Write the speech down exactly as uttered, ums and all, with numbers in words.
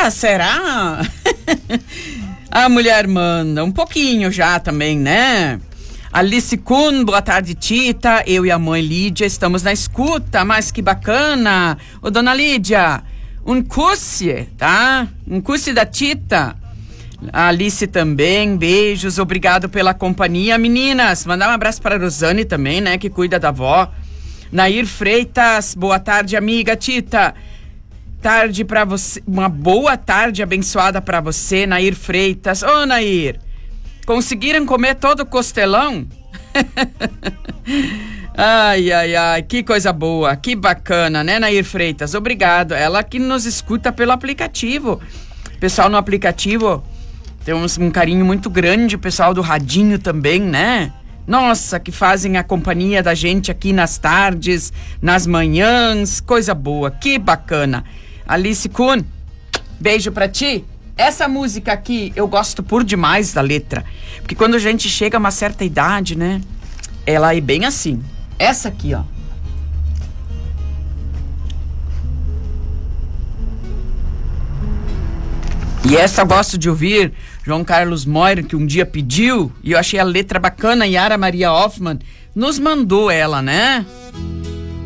Ah, será? A mulher manda um pouquinho já também, né? Alice Kuhn, boa tarde, Tita. Eu e a mãe Lídia estamos na escuta, mas que bacana. Ô, dona Lídia, um cusse, tá? Um cusse da Tita. A Alice também, beijos, obrigado pela companhia. Meninas, mandar um abraço para a Rosane também, né, que cuida da avó. Nair Freitas, boa tarde, amiga Tita. Tarde para você, uma boa tarde abençoada para você, Nair Freitas. Ô, Nair, conseguiram comer todo o costelão? Ai, ai, ai, que coisa boa, que bacana, né, Nair Freitas? Obrigado, ela que nos escuta pelo aplicativo. Pessoal no aplicativo, temos um carinho muito grande, o pessoal do radinho também, né? Nossa, que fazem a companhia da gente aqui nas tardes, nas manhãs, coisa boa, que bacana. Alice Kuhn, beijo pra ti. Essa música aqui, eu gosto por demais da letra, porque quando a gente chega a uma certa idade, né, ela é bem assim. Essa aqui, ó. E essa eu gosto de ouvir, João Carlos Moira, que um dia pediu, e eu achei a letra bacana, Yara Maria Hoffmann nos mandou ela, né?